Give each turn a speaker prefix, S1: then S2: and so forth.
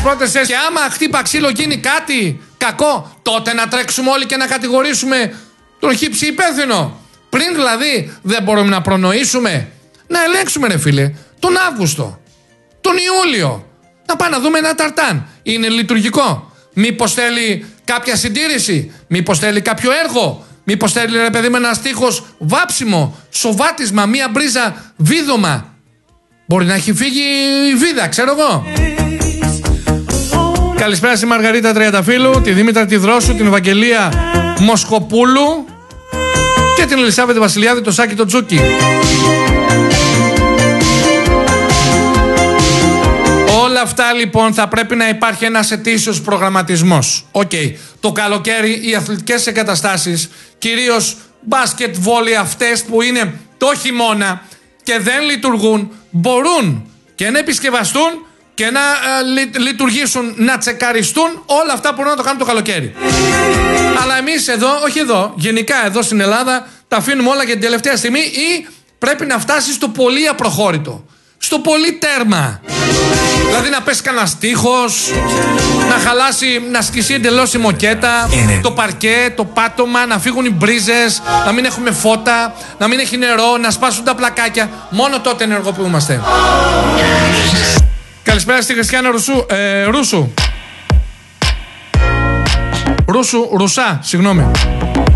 S1: πρώτες θέσεις. Και άμα χτύπα ξύλο γίνει κάτι κακό, τότε να τρέξουμε όλοι και να κατηγορήσουμε τον χύψη υπεύθυνο. Πριν δηλαδή δεν μπορούμε να προνοήσουμε, να ελέγξουμε ρε φίλε, τον Αύγουστο, τον Ιούλιο. Να πάμε να δούμε ένα ταρτάν. Είναι λειτουργικό? Μήπως θέλει κάποια συντήρηση? Μήπως θέλει κάποιο έργο? Μήπως θέλει ρε παιδί με ένα στίχος βάψιμο, σοβάτισμα, μία μπρίζα βίδωμα? Μπορεί να έχει φύγει η βίδα, ξέρω εγώ. Καλησπέρα στη Μαργαρίτα Τριανταφύλου, τη Δήμητρα τη Δρόσου, την Ευαγγελία Μοσκοπούλου και την Ελισάβετ Βασιλιάδη, το Σάκη το Τζούκι. Όλα αυτά λοιπόν θα πρέπει να υπάρχει ένας ετήσιος προγραμματισμός. Οκ. Το καλοκαίρι οι αθλητικές εγκαταστάσεις, κυρίως μπάσκετ, βόλι, αυτές που είναι το χειμώνα και δεν λειτουργούν, μπορούν και να επισκευαστούν και να λειτουργήσουν, να τσεκαριστούν. Όλα αυτά μπορούν να το κάνουν το καλοκαίρι. Αλλά εμείς εδώ, όχι εδώ, γενικά εδώ στην Ελλάδα, τα αφήνουμε όλα για την τελευταία στιγμή ή πρέπει να φτάσει στο πολύ απροχώρητο, στο πολύ τέρμα. Δηλαδή να πέσει κανένας τείχος, να χαλάσει, να σκίσει εντελώς η μοκέτα, το παρκέ, το πάτωμα, να φύγουν οι μπρίζες, να μην έχουμε φώτα, να μην έχει νερό, να σπάσουν τα πλακάκια. Μόνο τότε ενεργοποιούμαστε. Καλησπέρα στη Χριστιάνα Ρουσά, συγγνώμη.